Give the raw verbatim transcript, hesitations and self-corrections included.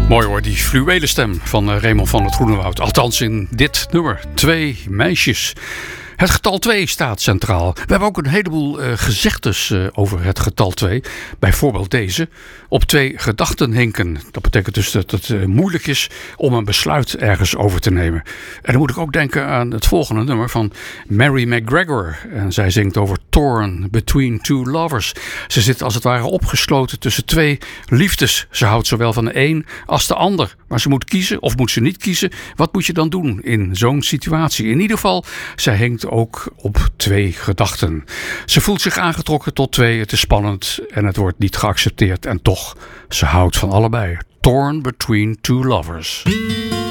Mooi hoor, die fluwelen stem van uh, Raymond van het Groenewoud. Althans in dit nummer. Twee meisjes. Het getal twee staat centraal. We hebben ook een heleboel uh, gezegdes uh, over het getal twee. Bijvoorbeeld deze. Op twee gedachten hinken. Dat betekent dus dat het uh, moeilijk is om een besluit ergens over te nemen. En dan moet ik ook denken aan het volgende nummer van Mary McGregor. En zij zingt over Torn Between Two Lovers. Ze zit als het ware opgesloten tussen twee liefdes. Ze houdt zowel van de een als de ander. Maar ze moet kiezen of moet ze niet kiezen. Wat moet je dan doen in zo'n situatie? In ieder geval, zij hinkt ook op twee gedachten. Ze voelt zich aangetrokken tot twee. Het is spannend en het wordt niet geaccepteerd. En toch, ze houdt van allebei. Torn Between Two Lovers.